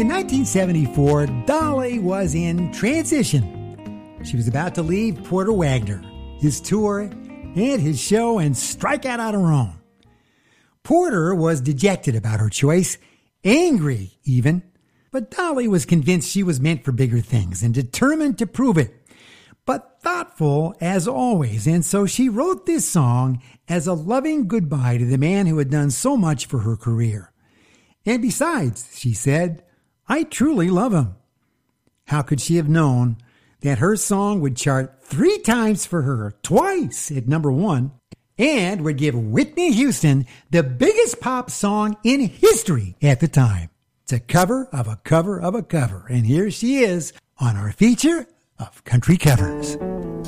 in 1974, Dolly was in transition. She was about to leave Porter Wagoner, his tour, and his show, and strike out on her own. Porter was dejected about her choice, angry even, but Dolly was convinced she was meant for bigger things and determined to prove it, but thoughtful as always, and so she wrote this song as a loving goodbye to the man who had done so much for her career. And besides, she said, I truly love him. How could she have known that her song would chart 3 times for her, twice at number 1, and would give Whitney Houston the biggest pop song in history at the time? It's a cover of a cover of a cover, and here she is on our feature of Country Covers.